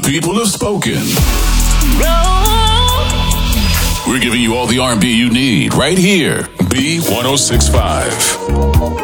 people have spoken. We're giving you all the R&B you need right here. B1065.